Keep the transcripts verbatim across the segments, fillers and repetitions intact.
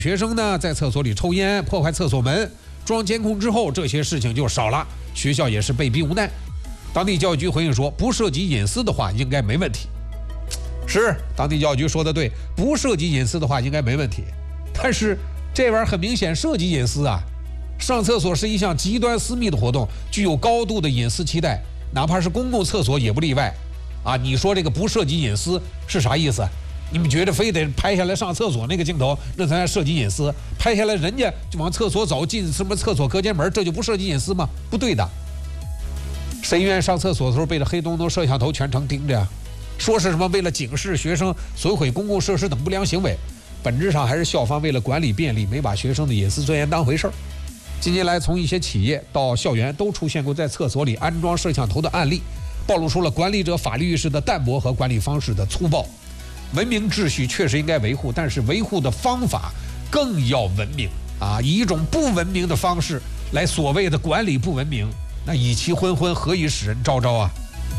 学生呢在厕所里抽烟、破坏厕所门，装监控之后，这些事情就少了，学校也是被逼无奈。当地教育局回应说，不涉及隐私的话，应该没问题。是，当地教育局说的对，不涉及隐私的话，应该没问题。但是这玩意儿很明显涉及隐私啊！上厕所是一项极端私密的活动，具有高度的隐私期待，哪怕是公共厕所也不例外。啊，你说这个不涉及隐私是啥意思？你们觉得非得拍下来上厕所那个镜头，那才涉及隐私？拍下来人家就往厕所走，进什么厕所隔间门，这就不涉及隐私吗？不对的。谁愿意上厕所的时候被这黑洞洞摄像头全程盯着呀？说是什么为了警示学生损毁公共设施等不良行为，本质上还是校方为了管理便利，没把学生的隐私尊严当回事儿。近年来，从一些企业到校园都出现过在厕所里安装摄像头的案例，暴露出了管理者法律意识的淡薄和管理方式的粗暴。文明秩序确实应该维护，但是维护的方法更要文明啊！以一种不文明的方式来所谓的管理不文明，那以其昏昏，何以使人昭昭啊！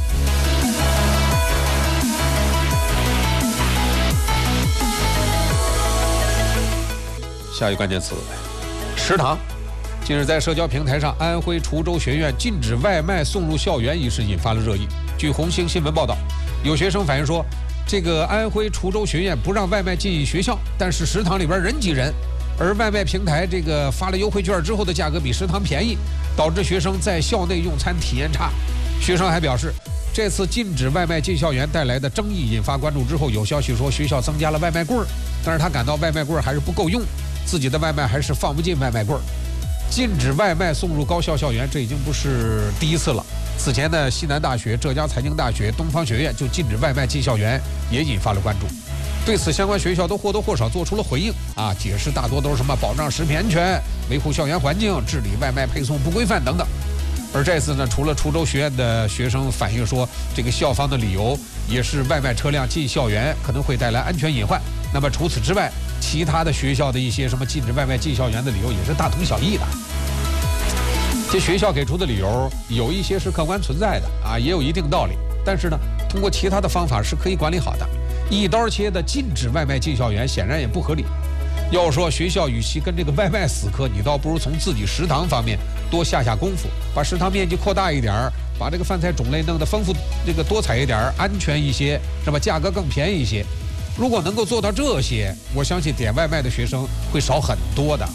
下一个关键词：食堂。近日在社交平台上，安徽滁州学院禁止外卖送入校园一事引发了热议。据红星新闻报道，有学生反映说，这个安徽滁州学院不让外卖进学校，但是食堂里边人挤人，而外卖平台这个发了优惠券之后的价格比食堂便宜，导致学生在校内用餐体验差。学生还表示，这次禁止外卖进校园带来的争议引发关注之后，有消息说学校增加了外卖柜儿，但是他感到外卖柜儿还是不够用，自己的外卖还是放不进外卖柜儿。禁止外卖送入高校校园，这已经不是第一次了。此前的西南大学、浙江财经大学、东方学院就禁止外卖进校园，也引发了关注。对此，相关学校都或多或少做出了回应啊，解释大多都是什么保障食品安全、维护校园环境、治理外卖配送不规范等等。而这次呢，除了滁州学院的学生反映说，这个校方的理由也是外卖车辆进校园可能会带来安全隐患。那么除此之外，其他的学校的一些什么禁止外卖进校园的理由也是大同小异的。这学校给出的理由有一些是客观存在的啊，也有一定道理，但是呢，通过其他的方法是可以管理好的。一刀切的禁止外卖进校园，显然也不合理。要说学校与其跟这个外卖死磕，你倒不如从自己食堂方面多下下功夫，把食堂面积扩大一点，把这个饭菜种类弄得丰富、这个多彩一点，安全一些，是吧？价格更便宜一些。如果能够做到这些，我相信点外卖的学生会少很多的。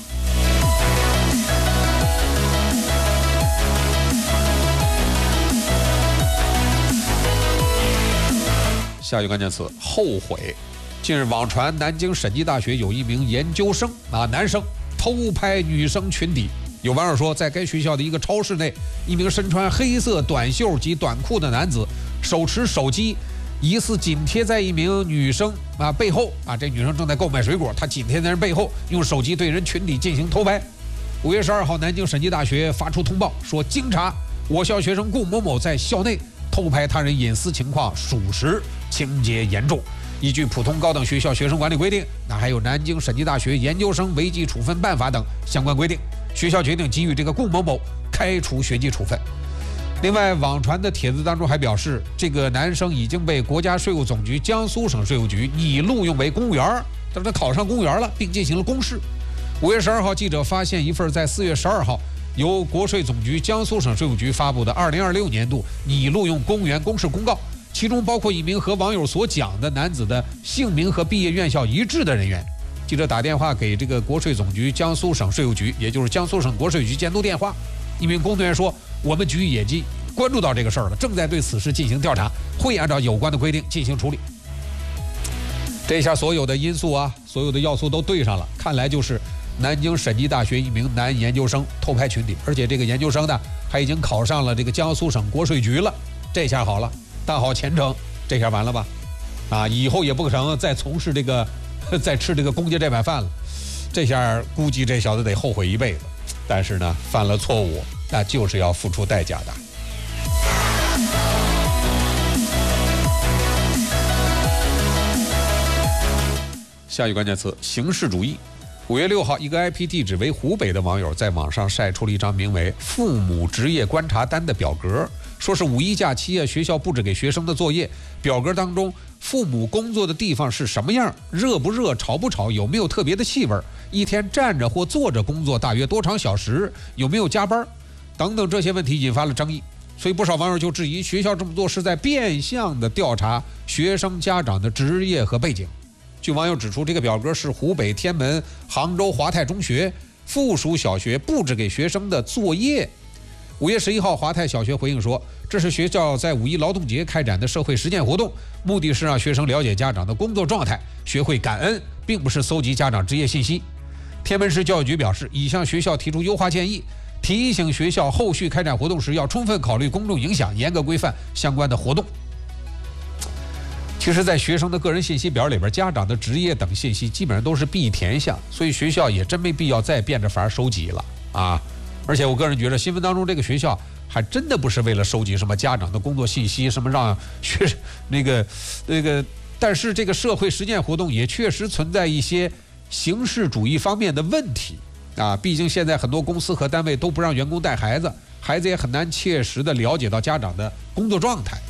下一个关键词：后悔。近日网传南京审计大学有一名研究生啊，男生偷拍女生裙底。有网友说，在该学校的一个超市内，一名身穿黑色短袖及短裤的男子手持手机，疑似紧贴在一名女生啊背后啊，这女生正在购买水果，他紧贴在人背后，用手机对人裙底进行偷拍。五月十二号，南京审计大学发出通报说，经查，我校学生顾某某在校内偷拍他人隐私情况属实，情节严重。依据普通高等学校学生管理规定，那还有南京审计大学研究生违纪处分办法等相关规定，学校决定给予这个顾某某开除学籍处分。另外，网传的帖子当中还表示，这个男生已经被国家税务总局江苏省税务局拟录用为公务员，但是他考上公务员了，并进行了公示。五月十二号，记者发现一份在四月十二号由国税总局江苏省税务局发布的二零二六年度拟录用公务员公示公告，其中包括一名和网友所讲的男子的姓名和毕业院校一致的人员。记者打电话给这个国税总局江苏省税务局，也就是江苏省国税局监督电话，一名工作人员说，我们局也已关注到这个事儿了，正在对此事进行调查，会按照有关的规定进行处理。这下所有的因素啊，所有的要素都对上了，看来就是南京审计大学一名男研究生偷拍裙底，而且这个研究生呢还已经考上了这个江苏省国税局了。这下好了，大好前程，这下完了吧？啊，以后也不可能再从事这个再吃这个公家这碗饭了。这下估计这小子得后悔一辈子。但是呢，犯了错误，那就是要付出代价的。下一个关键词：形式主义。五月六号，一个 I P 地址为湖北的网友在网上晒出了一张名为“父母职业观察单”的表格， 说是五一假期啊，学校布置给学生的作业表格当中，父母工作的地方是什么样，热不热，吵不吵，有没有特别的气味，一天站着或坐着工作大约多长小时，有没有加班等等这些问题引发了争议。所以不少网友就质疑学校这么做是在变相的调查学生家长的职业和背景。据网友指出，这个表格是湖北天门杭州华泰中学附属小学布置给学生的作业。五月十一号，华泰小学回应说，这是学校在五一劳动节开展的社会实践活动，目的是让学生了解家长的工作状态，学会感恩，并不是搜集家长职业信息。天门市教育局表示，已向学校提出优化建议，提醒学校后续开展活动时要充分考虑公众影响，严格规范相关的活动。其实在学生的个人信息表里边，家长的职业等信息基本上都是必填项，所以学校也真没必要再变着法收集了啊！而且我个人觉得，新闻当中这个学校还真的不是为了收集什么家长的工作信息，什么让学那个那个，但是这个社会实践活动也确实存在一些形式主义方面的问题啊！毕竟现在很多公司和单位都不让员工带孩子，孩子也很难切实的了解到家长的工作状态。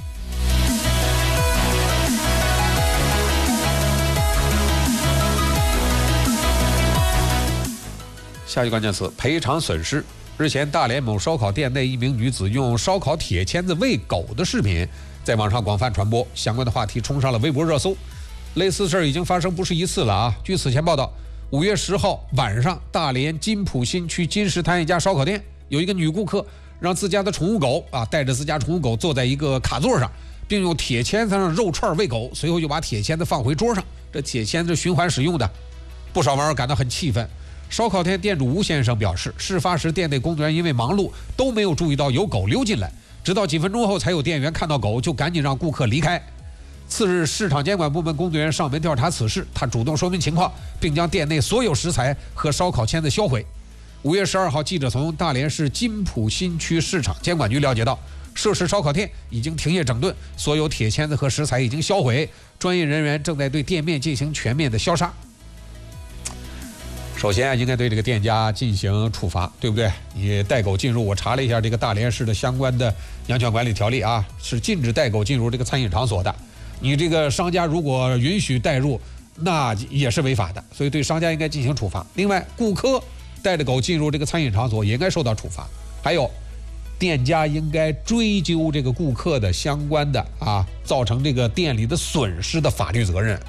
下一关键词：赔偿损失。日前，大连某烧烤店内一名女子用烧烤铁签子喂狗的视频在网上广泛传播，相关的话题冲上了微博热搜。类似事儿已经发生不是一次了啊！据此前报道，五月十号晚上，大连金浦新区金石滩一家烧烤店，有一个女顾客让自家的宠物狗啊带着自家宠物狗坐在一个卡座上，并用铁签子上肉串喂狗，随后就把铁签子放回桌上。这铁签子循环使用的，不少网友感到很气愤。烧烤店店主吴先生表示，事发时店内工作人员因为忙碌都没有注意到有狗溜进来，直到几分钟后才有店员看到狗，就赶紧让顾客离开。次日，市场监管部门工作人员上门调查此事，他主动说明情况，并将店内所有食材和烧烤签子销毁。五月十二号，记者从大连市金浦新区市场监管局了解到，涉事烧烤店已经停业整顿，所有铁签子和食材已经销毁，专业人员正在对店面进行全面的消杀。首先应该对这个店家进行处罚，对不对？你带狗进入，我查了一下这个大连市的相关的养犬管理条例啊，是禁止带狗进入这个餐饮场所的。你这个商家如果允许带入，那也是违法的，所以对商家应该进行处罚。另外，顾客带着狗进入这个餐饮场所也应该受到处罚。还有，店家应该追究这个顾客的相关的啊，造成这个店里的损失的法律责任。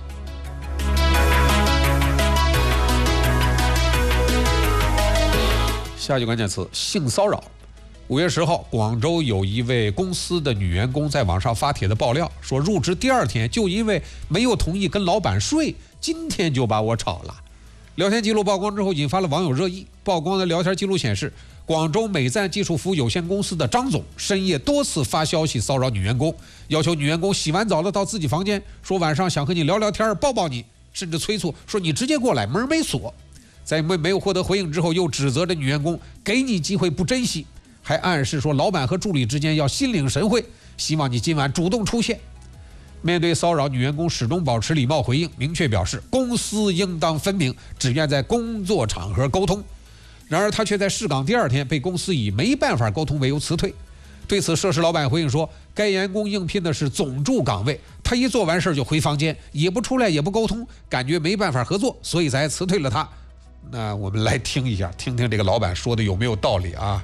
下一个关键词：性骚扰。五月十号，广州有一位公司的女员工在网上发帖的爆料，说入职第二天就因为没有同意跟老板睡，今天就把我炒了。聊天记录曝光之后，引发了网友热议。曝光的聊天记录显示，广州美赞技术服务有限公司的张总深夜多次发消息骚扰女员工，要求女员工洗完澡了到自己房间，说晚上想和你聊聊天，抱抱你，甚至催促说你直接过来，门没锁。在没没有获得回应之后，又指责这女员工给你机会不珍惜，还暗示说老板和助理之间要心领神会，希望你今晚主动出现。面对骚扰，女员工始终保持礼貌回应，明确表示公私应当分明，只愿在工作场合沟通。然而她却在试岗第二天被公司以没办法沟通为由辞退。对此，涉事老板回应说，该员工应聘的是总助岗位，他一做完事就回房间，也不出来也不沟通，感觉没办法合作，所以才辞退了他。那我们来听一下，听听这个老板说的有没有道理啊？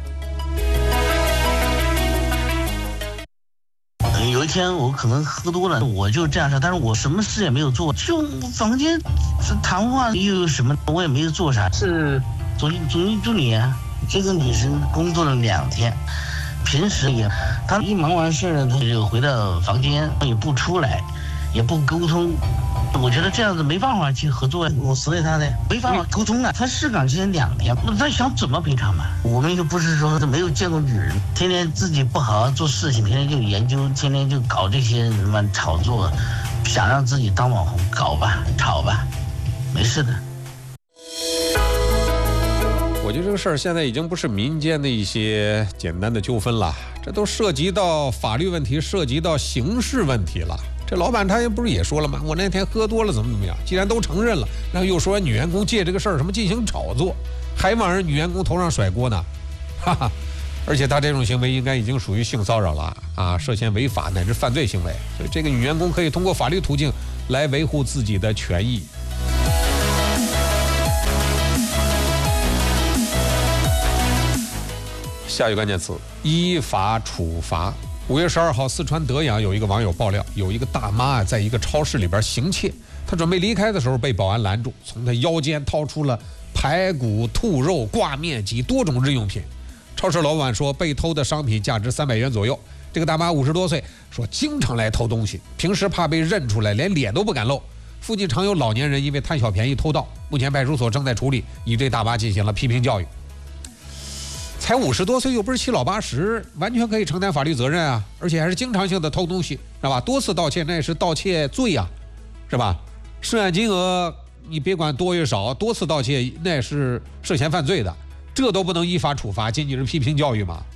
有一天我可能喝多了，我就这样说，但是我什么事也没有做，就房间谈话又有什么，我也没有做啥，是总总助理啊。这个女生工作了两天，平时也，她一忙完事呢，她就回到房间，也不出来，也不沟通。我觉得这样子没办法去合作，我所以他的没办法沟通啊。他试岗之前两天，那他想怎么赔偿嘛？我们又不是说没有见过女人，天天自己不好好做事情，天天就研究，天天就搞这些什么炒作，想让自己当网红，搞吧，炒吧，没事的。 我觉得这个事儿现在已经不是民间的一些简单的纠纷了，这都涉及到法律问题，涉及到刑事问题了。这老板他也不是也说了吗？我那天喝多了怎么怎么样？既然都承认了，然后又说女员工借这个事儿什么进行炒作，还往人女员工头上甩锅呢，哈哈！ 而且他这种行为应该已经属于性骚扰了啊，涉嫌违法乃至犯罪行为，所以这个女员工可以通过法律途径来维护自己的权益。下一个关键词：依法处罚。五月十二号，四川德阳有一个网友爆料，有一个大妈啊，在一个超市里边行窃，她准备离开的时候被保安拦住，从她腰间掏出了排骨、兔肉、挂面及多种日用品。超市老板说，被偷的商品价值三百元左右。这个大妈五十多岁，说经常来偷东西，平时怕被认出来，连脸都不敢露。附近常有老年人因为贪小便宜偷盗，目前派出所正在处理，已对大妈进行了批评教育。才五十多岁，又不是七老八十，完全可以承担法律责任啊！而且还是经常性的偷东西，是吧？多次盗窃那也是盗窃罪啊，是吧？涉案金额你别管多与少，多次盗窃那也是涉嫌犯罪的，这都不能依法处罚，仅仅是批评教育吗？